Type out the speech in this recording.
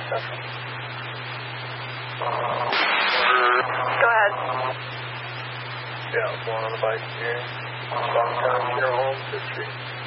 Go ahead. Yeah, I was going on the bike here. Long time, your home, 5th Street.